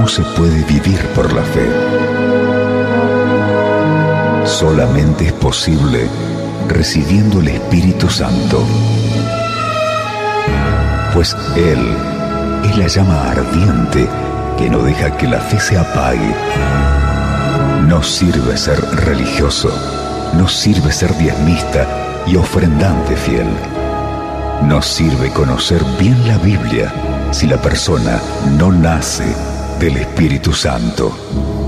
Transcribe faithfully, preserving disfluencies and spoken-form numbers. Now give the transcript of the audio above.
¿cómo se puede vivir por la fe? Solamente es posible recibiendo el Espíritu Santo, pues Él es la llama ardiente que no deja que la fe se apague. No sirve ser religioso, no sirve ser diezmista y ofrendante fiel. No sirve conocer bien la Biblia si la persona no nace del Espíritu Santo.